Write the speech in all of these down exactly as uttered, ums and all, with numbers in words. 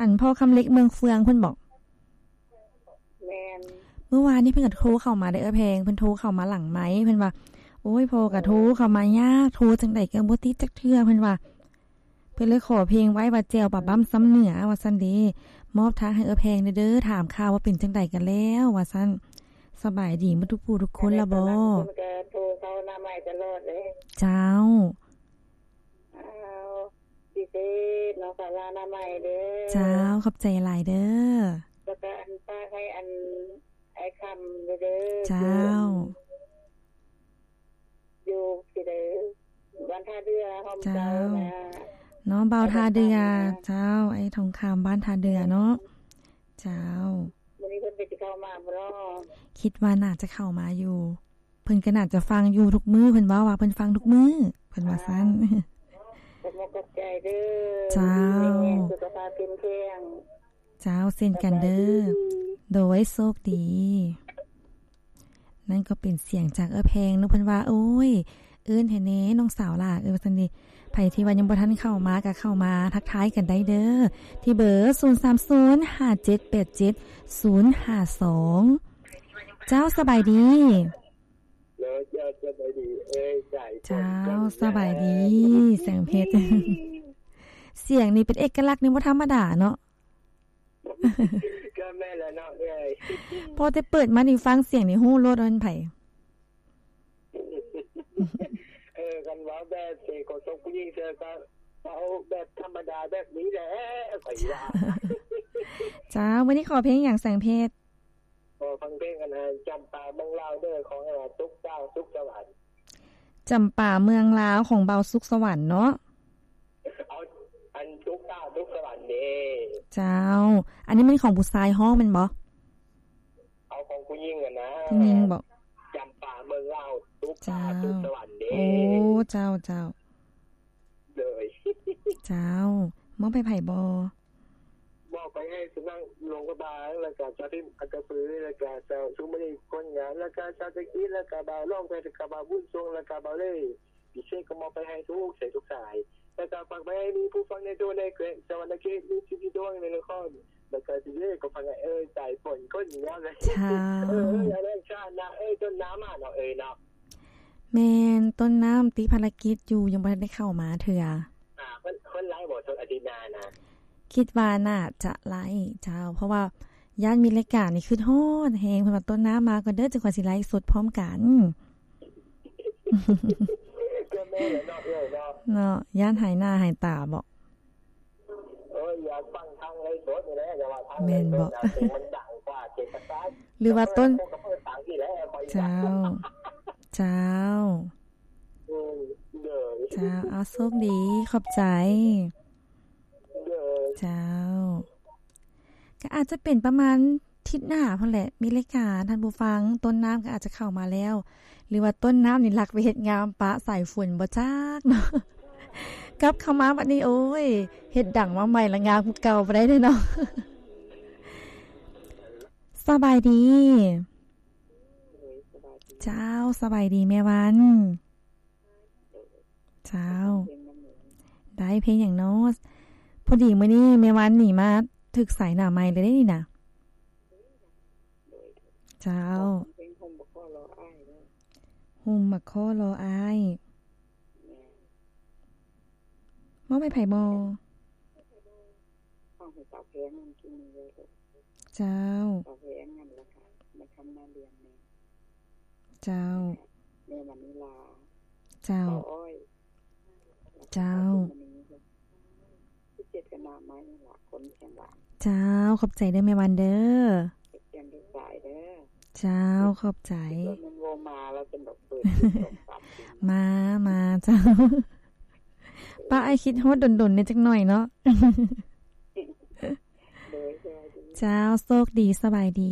อันพ่อคำเล็กเมืองเฟืองเพิ่นบอกแม่นเมื่อวานนี้เพิ่นก็โทรเข้ามาได้เอ้อแพงเพิ่นโทรเข้ามาหลังไมค์เพิ่นว่าโอ้ยพ่อก็โทรเข้ามายากโทรจังได๋ก็บ่ติดจักเทื่อเพิ่นว่าเพิ่นเลยขอเพลงไว้ว่าแจวปะบ้ำซ้ำเหนือว่าซั่นเด้มอบทางให้เอ้อแพงเด้อถามข่าวว่าเป็นจังได๋กันแล้วว่าซั่นสบายดีหมดทุกผู้ทุกคนล่ะบ่ก็โทรเข้าหน้าไม้ตลอดเลยเจ้าอ้าวสิเซน้องสาวหน้าไม้เด้อเจ้าขอบใจหลายเด้อแล้วก็อันป้าให้อันไอ้คำเด้อเจ้าอยู่สิเด้อบ้านท่าเรือหอมเจ้านะเนาะเบาท่าเรือเจ้าไอ้ทองคำบ้านท่าเรือเนาะเจ้าวันนี้เพิ่นไปสิเข้ามาบ่เนาะคิดว่าน่าจะเข้ามาอยู่เพิ่นก็น่าจะฟังอยู่ทุกมื้อเพิ่นเว้าว่าเพิ่นฟังทุกมื้อเพิ่นว่าซั่นขอบคุณใจเด้อเจ้าสุขภาพเข้มแข็งเจ้าเช่นกันเด้อโดยโชคดีนั่นก็เป็นเสียงจากเอ้อแพงเนาะเพิ่นว่าโอ้ยเอิ้นให้แน่น้องสาวล่ะเออว่าซั่นดิไผที่ว่ายังบ่ทันเข้ามาก็เข้ามาทักทายกันได้เด้อที่เบอร์ศูนย์ สาม ศูนย์ ห้า เจ็ด แปด เจ็ด ศูนย์ ห้า สองเจ้าสบายดีแล้วเจ้าสบายดีเอ้ยใจเจ้าสบายดีแสงเพชรเสียงนี่เป็นเอกลักษณ์นี่บ่ธรรมดาเนาะก็แม่ละเนาะเอ้ยพอจะเปิดมานี่ฟังเสียงนี่ฮู้โลดว่ามันไผเออกันว่าแบบเสกของทรงผู้หญิงเจอก็เอาแบบธรรมดาแบบนี้แหละไปว่าจ้าวันนี้ขอเพลงอย่างแสงเพชรขอฟังเพลงกันนะจำปาเมืองลาวเด้อของทุกเจ้าทุกสวรรค์จำปาเมืองลาวของเบาสุขสวรรค์เนาะเอาอันทุกเจ้าทุกสวรรค์เด้เจ้าอันนี้มันของผู้ชายฮ้องแม่นบ่เอาของผู้หญิงอ่ะนะผู้หญิงบอกจำปาเมืองลาวทุกเจ้าทุกสวรรค์เด้โอ้เจ้าเจ้าเลยเจ้ามองไปไผบ่บอกไปให้สุนังลงกระบาลแล้วก็จะที่อักปือแล้วก็เจ้าสุมณีคนงานแล้วก็ชาตะกี้แล้วก็บ่าวร้องไปกับบ่าวบุญทรงแล้วก็บ่าวเล่พิเศษก็มองไปให้ทุกเสียทุกสายแล้วก็ฟังไปให้มีผู้ฟังในตัวในเกรดสวรรค์เกตมีชีวิตดวงในละครแล้วก็สิเล่ก็ฟังเอ้ยใจฝนคนอย่างนี้เลยเออแล้วชานะเอ้ยต้นน้ำอ่ะเนาะเอ้ยเนาะแม่นต้นน้ำติภารกิจอยู่ยังบ่ได้เข้ามาเถื่ออ่าคนคนไลฟ์บ่ทนอดีนานะคิดว่าน่าจะไลฟ์เจ้าเพราะว่าย่านมีรายการนี่คือโทษแฮงเพิ่นว่าต้นน้ำมาก็เด้อจังว่าสิไลฟ์สดพร้อมกันก็แม่เนาะเอ้ยเนาะเนาะย่านหายหน้าหายตาบ่เอ้ยอยากฟังทางไลฟ์สดนี่แหละแต่ว่าทางแม่นบ่มันดังกว่าเจ็ดภาษาหรือว่าต้นเจ้าเจ้าเจ้าเอาโชคดีขอบใจเจ้าก็อาจจะเป็นประมาณทิศหน้าพุ่นแหละมีรายการท่านผู้ฟังต้นน้ำก็อาจจะเข้ามาแล้วหรือว่าต้นน้ำนี่ลักไปเฮ็ดงามปะใส่ฝุ่นบ่จักเนาะกลับเข้ามาบัดนี้โอ้ยเฮ็ดดังมาใหม่ละงามกว่าเก่าบ่ได้เด้เนาะสบายดีเจ้าสบายดีแม่วันเจ้าได้เพลงอย่างโน้ตพอดีมื้อนี้แม่วันหนีมาถึกสายหน้าไม้เลยได้นี่น่ะเจ้าเพลงห่มบักข้อรออ้ายเด้อห่มบักข้อรออ้ายมอไปไผบ่ฟังให้ตาแพงมันกินเลยเจ้าตาแพงนั่นล่ะค่ะมาทำมาเรียนแม่เจ้าแม่วันนี้ลาเจ้าเจ้าเจ็ดกันมาไม้หลักคนแข็งหลังเจ้าขอบใจเด้อแม่วันเด้อเตรียมดูสายเด้อเจ้าขอบใจมันโวมาแล้วเป็นแบบเปิดมามาเจ้าป้าไอคิดฮอดดนๆเนี่ยจักหน่อยเนาะเจ้าโชคดีสบายดี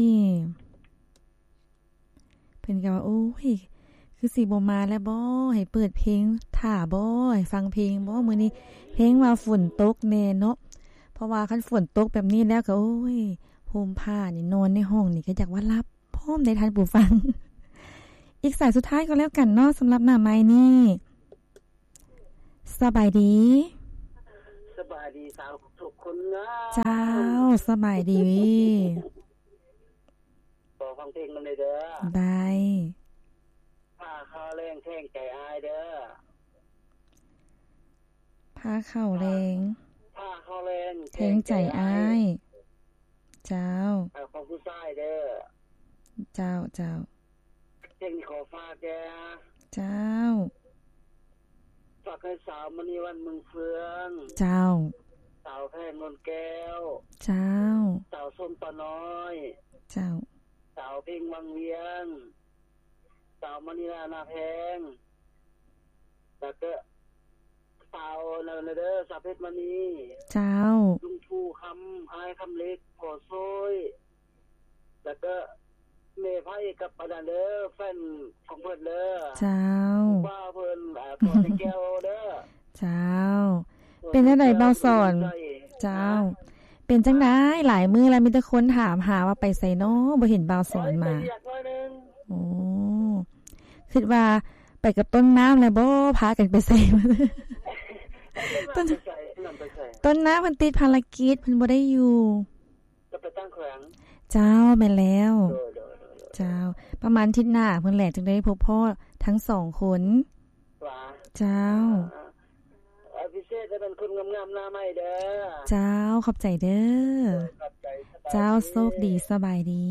เพิ่นก็ว่าโอ้ยคือสิบ่มาแล้วบ่ให้เปิดเพลงท่าบ่ให้ฟังเพลงบ่มื้อนี้เพลงว่าฝนตกแน่เนาะเพราะว่าคันฝนตกแบบนี้แล้วก็โอ้ยห่มผ้านี่นอนในห้องนี่ก็อยากว่าหลับพร้อมได้ทันผู้ฟังอีกสายสุดท้ายก็แล้วกันเนาะสำหรับหน้าไม้นี่สบายดีสบายดีสาวทุกคนนะเจ้าสบายดีขอฟังเพลงมันเลยเด้อได้ผ้าข้าวแรงแท่งใจอายเด้อผ้าข้าวแรงผ้าข้าวแรงแท่งใจอายเจ้าเอาของผู้ชายเด้อเจ้าเจ้าเพลงขอฝากแกเจ้าฝากให้สาวมณีวันเมืองเฟืองเจ้าสาวแพงนนแก้วเจ้าสาวส้มตาน้อยเจ้าสาวเพ่งวังเวียงสาวมณีลานาแพงแล้วก็สาวเนอเด้อสาวเพชรมณีเจ้าลุงทูคำอายคำเล็กขอโซยแล้วก็เมไพ่กับปาดันเด้อแฟนของเพิ่นเด้อเจ้าว่าเพิ่นอ่าขอแก้วเด้อเจ้าเป็นจังได๋บ่าวสอนเจ้าเป็นจังได๋หลายมื้อแล้วมีแต่คนถามหาว่าไปไสน้อบ่เห็นบ่าวสอนมาโอ้คิดว่าไปกับต้นน้ำแล้วบ่พากันไปไสมาต้นต้นน้ำเพิ่นติดภารกิจเพิ่นบ่ได้อยู่จะไปตั้งแขวงเจ้าแม่นแล้วเจ้าประมาณอาทิตย์หน้าเพิ่นแหละจึงได้พบพ่อทั้งสองคนเจ้าอภิเษกได้เป็นคนงามๆหน้าใหม่เด้อเจ้าขอบใจเด้อเจ้าโชคดีสบายดี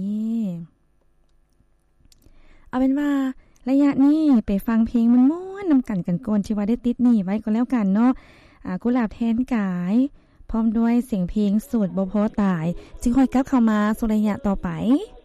เอาเป็นว่าระยะนี้ไปฟังเพลงมันม่วนนำกันกันก่อนที่ว่าได้ติดนี่ไว้ก็แล้วกันเนาะอ่ากุหลาบแทนกายพร้อมด้วยเสียงเพลงสูตรบ่พอตายจึงค่อยกลับเข้ามาสู่ระยะต่อไป